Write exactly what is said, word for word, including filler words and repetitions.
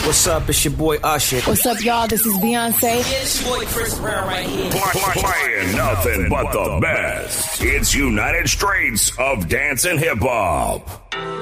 What's up? It's your boy Usher. What's up, y'all? This is Beyonce. Yeah, it's your boy Chris Brown right here. Play, playing nothing but the best. It's United Streets of Dance and Hip Hop.